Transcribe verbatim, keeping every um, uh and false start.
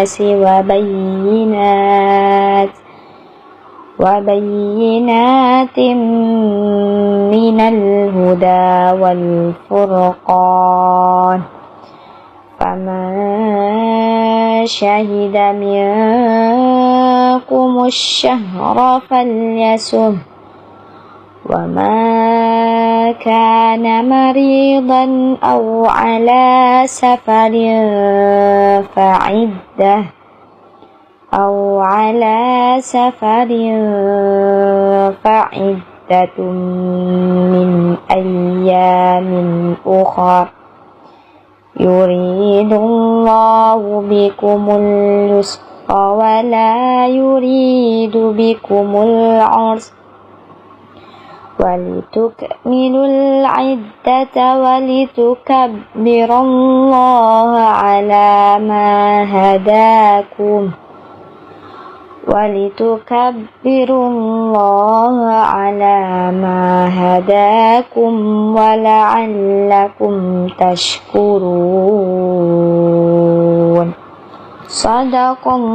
وبينات وبينات من الهدى والفرقان فمن شهد منكم الشهر فليصم ومن كان مريضا أو على سفر فعدة أو على سفر فعدة من أيام أخر يريد الله بكم اليسر ولا يريد بكم العسر ولتكملوا العدة ولتكبروا الله على ما هداكم ولتكبروا الله على ما هداكم ولعلكم تشكرون. صدق الله.